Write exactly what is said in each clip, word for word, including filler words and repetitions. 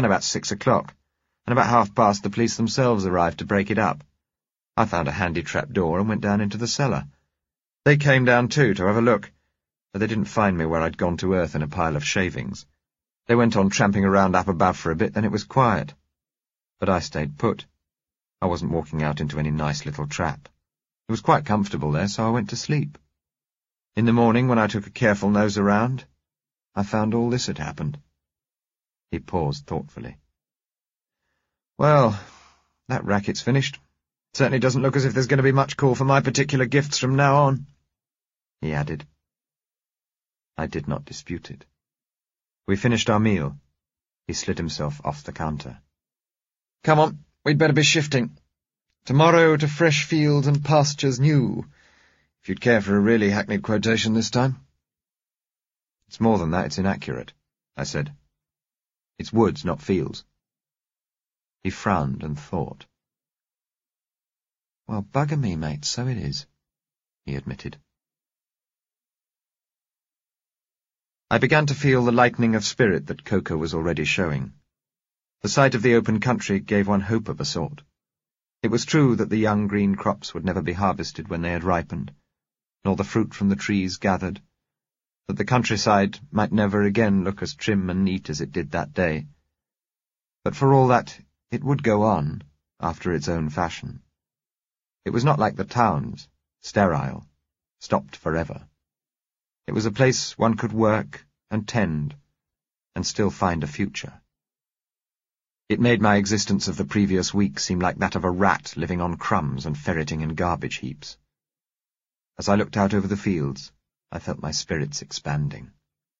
about six o'clock, and about half past the police themselves arrived to break it up. I found a handy trap door and went down into the cellar. They came down too to have a look, but they didn't find me where I'd gone to earth in a pile of shavings. They went on tramping around up above for a bit, then it was quiet. But I stayed put. I wasn't walking out into any nice little trap. It was quite comfortable there, so I went to sleep. In the morning, when I took a careful nose around, I found all this had happened. He paused thoughtfully. Well, that racket's finished. Certainly doesn't look as if there's going to be much call for my particular gifts from now on, he added. I did not dispute it. We finished our meal. He slid himself off the counter. Come on, we'd better be shifting. Tomorrow to fresh fields and pastures new, if you'd care for a really hackneyed quotation this time. It's more than that, it's inaccurate, I said. It's woods, not fields. He frowned and thought. Well, bugger me, mate, so it is, he admitted. I began to feel the lightening of spirit that Coco was already showing. The sight of the open country gave one hope of a sort. It was true that the young green crops would never be harvested when they had ripened, nor the fruit from the trees gathered, that the countryside might never again look as trim and neat as it did that day. But for all that, it would go on, after its own fashion. It was not like the towns, sterile, stopped forever. It was a place one could work and tend, and still find a future. It made my existence of the previous week seem like that of a rat living on crumbs and ferreting in garbage heaps. As I looked out over the fields, I felt my spirits expanding.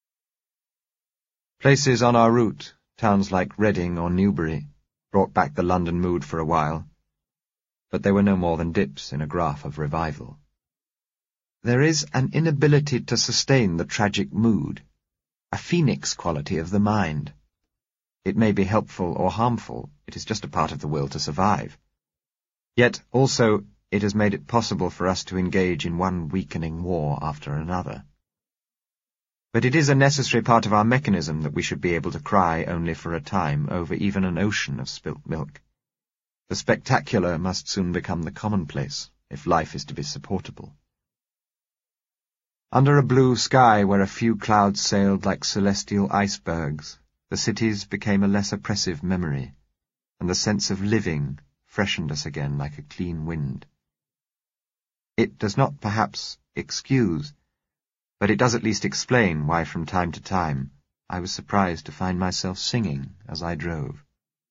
Places on our route, towns like Reading or Newbury, brought back the London mood for a while, but they were no more than dips in a graph of revival. There is an inability to sustain the tragic mood, a phoenix quality of the mind. It may be helpful or harmful, it is just a part of the will to survive. Yet, also, it has made it possible for us to engage in one weakening war after another. But it is a necessary part of our mechanism that we should be able to cry only for a time over even an ocean of spilt milk. The spectacular must soon become the commonplace, if life is to be supportable. Under a blue sky where a few clouds sailed like celestial icebergs, the cities became a less oppressive memory, and the sense of living freshened us again like a clean wind. It does not perhaps excuse, but it does at least explain why from time to time I was surprised to find myself singing as I drove.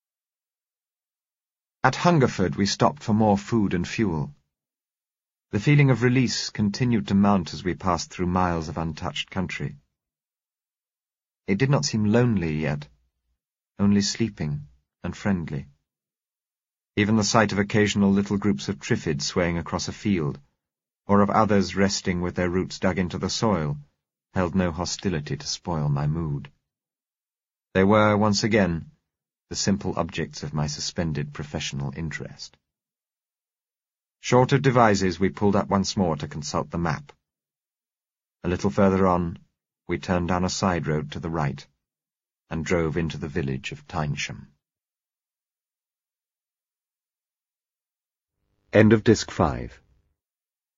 At Hungerford we stopped for more food and fuel. The feeling of release continued to mount as we passed through miles of untouched country. It did not seem lonely yet, only sleeping and friendly. Even the sight of occasional little groups of triffids swaying across a field, or of others resting with their roots dug into the soil, held no hostility to spoil my mood. They were, once again, the simple objects of my suspended professional interest. Short of devices, we pulled up once more to consult the map. A little further on, we turned down a side road to the right, and drove into the village of Tynesham. End of Disc five.